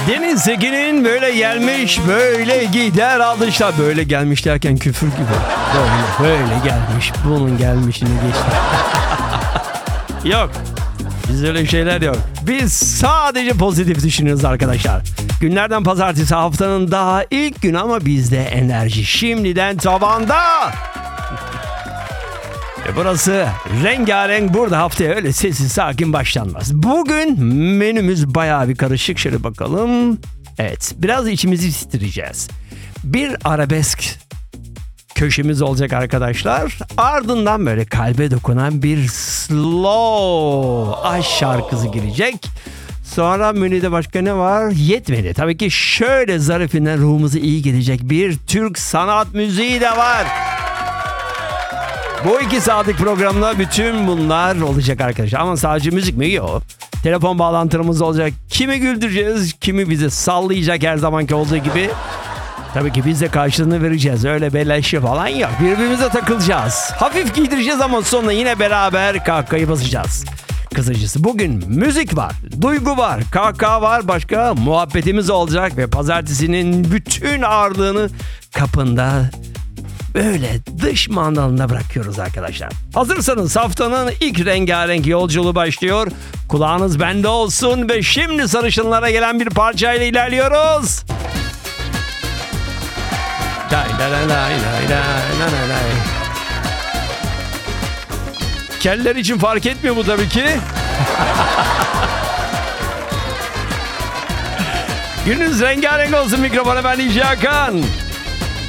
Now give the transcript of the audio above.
Deniz Sekin'in böyle gelmiş böyle gider alışlar. Böyle gelmiş derken küfür gibi. Böyle gelmiş. Bunun gelmişini geçti. Yok. Biz öyle şeyler yok. Biz sadece pozitif düşünüyoruz arkadaşlar. Günlerden pazartesi, haftanın daha ilk günü ama bizde enerji şimdiden tavanda. Burası rengarenk, burada haftaya öyle sessiz sakin başlanmaz. Bugün menümüz bayağı bir karışık. Şöyle bakalım. Evet, biraz içimizi titreyeceğiz. Bir arabesk köşemiz olacak arkadaşlar. Ardından böyle kalbe dokunan bir slow aşk şarkısı girecek. Sonra menüde başka ne var? Yetmedi. Tabii ki şöyle zarifinden ruhumuza iyi gelecek bir Türk sanat müziği de var. Bu 2 saatlik programda bütün bunlar olacak arkadaşlar. Ama sadece müzik mi? Yok. Telefon bağlantılarımız olacak. Kimi güldüreceğiz, kimi bizi sallayacak her zamanki olduğu gibi. Tabii ki biz de karşılığını vereceğiz. Öyle beleşi falan yok. Birbirimize takılacağız. Hafif giydireceğiz ama sonra yine beraber kahkahayı basacağız. Kısacası bugün müzik var, duygu var, kahkaha var, başka muhabbetimiz olacak ve pazartesinin bütün ağırlığını kapında böyle dış mandalına bırakıyoruz arkadaşlar. Hazırsanız haftanın ilk rengarenk yolculuğu başlıyor. Kulağınız bende olsun ve şimdi sarışınlara gelen bir parçayla ilerliyoruz. Keller için fark etmiyor bu tabii ki. Gününüz rengarenk olsun, mikrofona ben DJ Hakan.